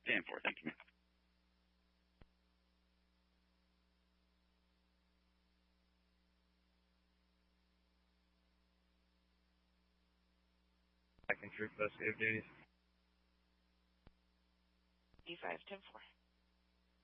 10-4. Thank you, man. Second troop investigative duties. D5, 10-4.